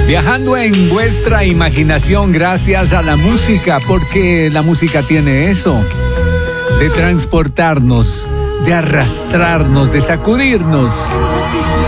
Viajando en vuestra imaginación gracias a la música, porque la música tiene eso, de transportarnos, de arrastrarnos, de sacudirnos.